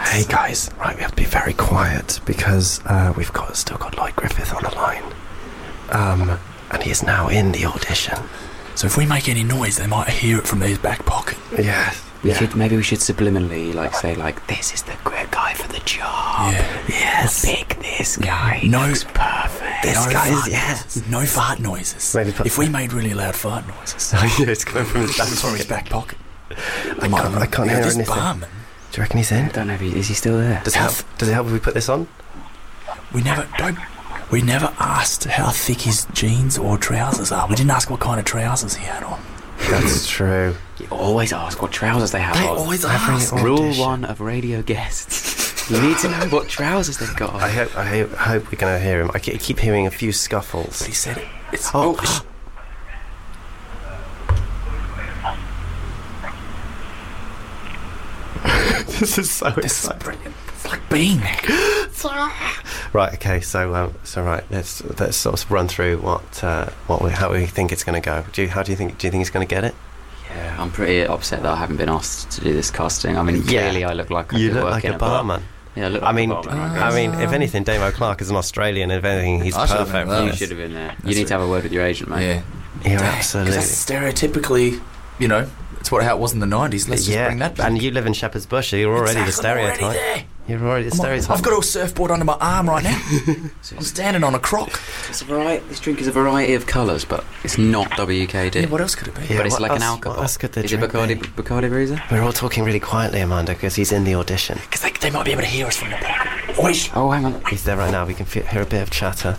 Hey guys, right, we have to be very quiet because we've still got Lloyd Griffith on the line. And he is now in the audition. So if we make any noise, they might hear it from his back pocket. Yeah. Maybe we should subliminally say this is the great guy for the job. Yeah. Yes. Pick this guy. No, looks perfect. This no guy is, fart, yes. No fart noises. Maybe If we made really loud fart noises, Oh, yeah, it's coming from his back that's from his pocket. back pocket. I can't hear this anything. barman. Do you reckon he's in? I don't know is he still there? Does it help if we put this on? We never asked how thick his jeans or trousers are. We didn't ask what kind of trousers he had on. That's true. You always ask what trousers they have They on. always Every ask. audition. Rule 1 of radio guests. You need to know what trousers they've got on. I hope we're going to hear him. I keep hearing a few scuffles. But he said it. It's This is so This is brilliant. It's like being there. Right. Okay. So right. Let's sort of run through how we think it's going to go. Do you think he's going to get it? Yeah, I'm pretty upset that I haven't been asked to do this casting. I mean, Yeah. clearly I look like I You could look work like in a barman. Yeah, I look like I mean, a barman. if anything, Damo Clark is an Australian. If anything, he's I should've perfect. been for there. You this. should have been there. You That's need to have a word with your agent, mate. Yeah. Yeah, Because absolutely. that's stereotypically, it's how it was in the 90s. Let's just bring that back. And you live in Shepherd's Bush, so you're already the Exactly, I'm already stereotype. there. You're already the stereotype. I've got a surfboard under my arm right now. I'm standing on a croc. It's a variety. This drink is a variety of colours, but it's not WKD. Yeah, what else could it be? Yeah, but it's what like an else- alcohol. what else could the is it drink Bacardi? be? Bacardi Breezer? We're all talking really quietly, Amanda, because he's in the audition. Because they might be able to hear us from the back. Wait, Oh, hang on. He's there right now. We can hear a bit of chatter.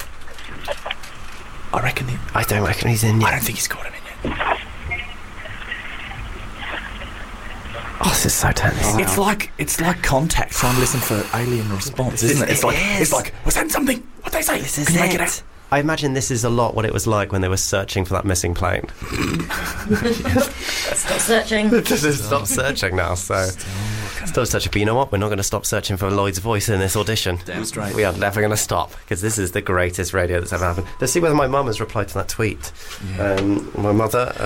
I reckon I don't reckon he's in yet. I don't think he's got him in yet. Oh, this is so tense. Oh, It's like Contact trying to listen for alien response, isn't it? It's like was that something? What they say? This is Can you make it. it out? I imagine this is a lot what it was like when they were searching for that missing plane. Stop searching. Just stop searching now, so... Stop searching, but you know what? We're not going to stop searching for Lloyd's voice in this audition. Damn straight. We are never going to stop, because this is the greatest radio that's ever happened. Let's see whether my mum has replied to that tweet. Yeah. My mother...